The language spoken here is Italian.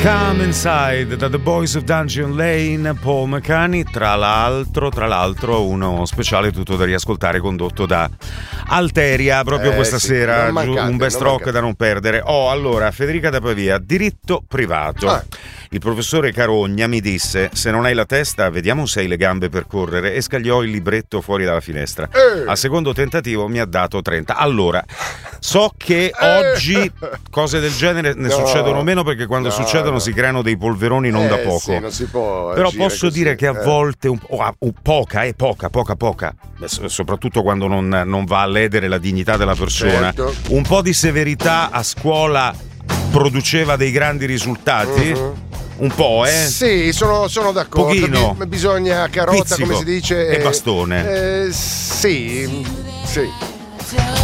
Come Inside da The Boys of Dungeon Lane, Paul McCartney, tra l'altro uno speciale tutto da riascoltare condotto da Alteria proprio questa sera, un best rock da non perdere. Allora, Federica da Pavia, diritto privato. Il professore Carogna mi disse: se non hai la testa vediamo se hai le gambe per correre, e scagliò il libretto fuori dalla finestra. Al secondo tentativo mi ha dato 30. Allora, so che oggi cose del genere ne succedono meno, perché quando succedono si creano dei polveroni non da poco. Sì, non si può. Però posso dire che a volte poca, soprattutto quando non va a ledere la dignità della persona. Certo. Un po' di severità a scuola produceva dei grandi risultati. Un po', Sì, sono d'accordo. Pochino. Bisogna carota, Pizzico come si dice. e bastone. Sì.